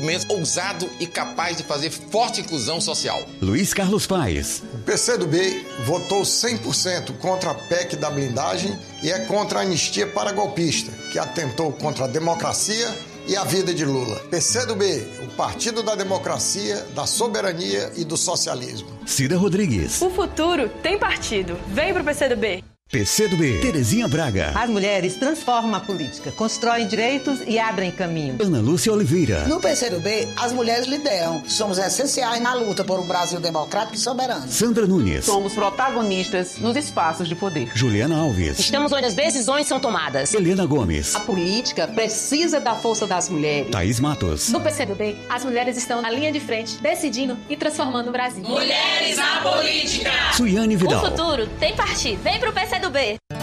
movimento ousado e capaz de fazer forte inclusão social. Luiz Carlos Paes. O PCdoB votou 100% contra a PEC da blindagem e é contra a anistia para golpista, que atentou contra a democracia e a vida de Lula. PCdoB, o Partido da Democracia, da Soberania e do Socialismo. Cida Rodrigues. O futuro tem partido. Vem pro PCdoB. PCdoB, Terezinha Braga. As mulheres transformam a política, constroem direitos e abrem caminho. Ana Lúcia Oliveira. No PCdoB, as mulheres lideram. Somos essenciais na luta por um Brasil democrático e soberano. Sandra Nunes. Somos protagonistas nos espaços de poder. Juliana Alves. Estamos onde as decisões são tomadas. Helena Gomes. A política precisa da força das mulheres. Thaís Matos. No PCdoB, as mulheres estão na linha de frente, decidindo e transformando o Brasil. Mulheres na política! Suiane Vidal. O futuro tem partido. Vem pro PCdoB.